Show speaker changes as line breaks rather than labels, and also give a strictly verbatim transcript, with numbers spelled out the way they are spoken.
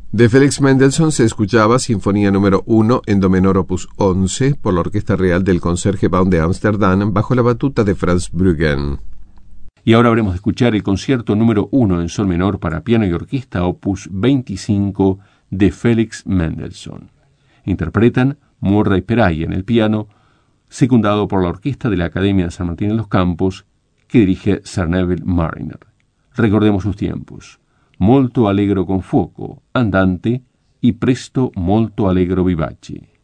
De Félix Mendelssohn se escuchaba Sinfonía número uno en do menor opus once por la Orquesta Real del Concertgebouw de Ámsterdam bajo la batuta de Franz Bruggen.
Y ahora habremos de escuchar el concierto número uno en sol menor para piano y orquesta opus veinticinco de Félix Mendelssohn. Interpretan Murray Peraye en el piano, secundado por la orquesta de la Academia de San Martín en los Campos, que dirige Sir Neville Marriner. Recordemos sus tiempos: molto allegro con fuoco, andante, y presto molto allegro vivace.